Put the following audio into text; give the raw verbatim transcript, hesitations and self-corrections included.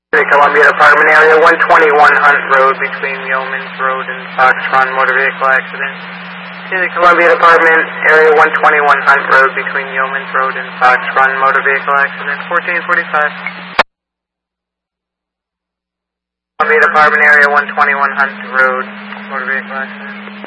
The Columbia Department area, one twenty-one Hunt Road between Yeomans Road and Fox Run, motor vehicle accident. The Columbia Department area, one twenty-one Hunt Road between Yeomans Road and Fox Run, motor vehicle accident, fourteen forty-five. Columbia Department area, one twenty-one Hunt Road, motor vehicle accident.